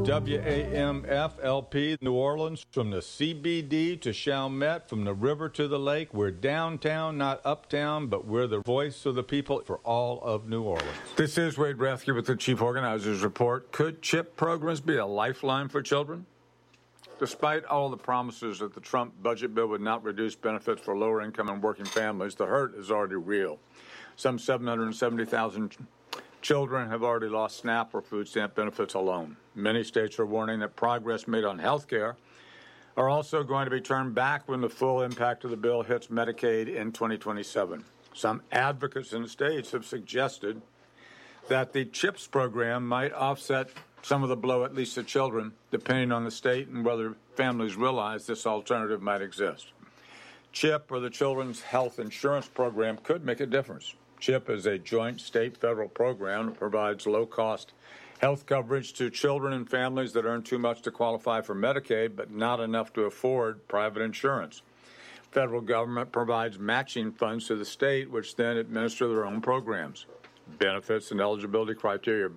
WAMF-LP New Orleans, from the CBD to Chalmette, from the river to the lake. We're downtown, not uptown, but we're the voice of the people for all of New Orleans. This is Wade Rathke with the Chief Organizers Report. Could CHIP programs be a lifeline for children? Despite all the promises that the Trump budget bill would not reduce benefits for lower-income and working families, the hurt is already real. Some 770,000 children have already lost SNAP or food stamp benefits alone. Many states are warning that progress made on health care are also going to be turned back when the full impact of the bill hits Medicaid in 2027. Some advocates in the states have suggested that the CHIPS program might offset some of the blow, at least to children, depending on the state and whether families realize this alternative might exist. CHIP, or the Children's Health Insurance Program, could make a difference. CHIP is a joint state-federal program that provides low-cost health coverage to children and families that earn too much to qualify for Medicaid but not enough to afford private insurance. Federal government provides matching funds to the state, which then administer their own programs. Benefits and eligibility criteria